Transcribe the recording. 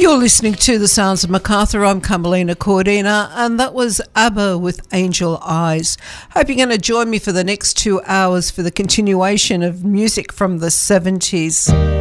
You're listening to The Sounds of MacArthur. I'm Carmelina Cordina, and that was ABBA with Angel Eyes. Hope you're going to join me for the next 2 hours for the continuation of music from the 70s.